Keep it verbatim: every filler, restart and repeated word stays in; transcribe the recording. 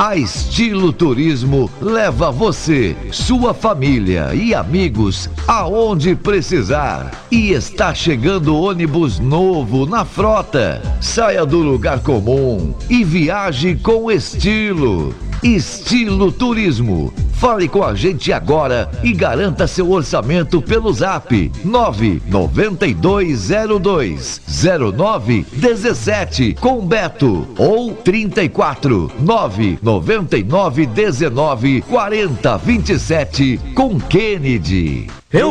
A Estilo Turismo leva você, sua família e amigos aonde precisar. E está chegando ônibus novo na frota. Saia do lugar comum e viaje com estilo. Estilo Turismo. Fale com a gente agora e garanta seu orçamento pelo zap nove nove dois zero dois zero nove um sete com Beto ou trinta e quatro, nove nove nove dezenove, quarenta, vinte e sete com Kennedy. Eu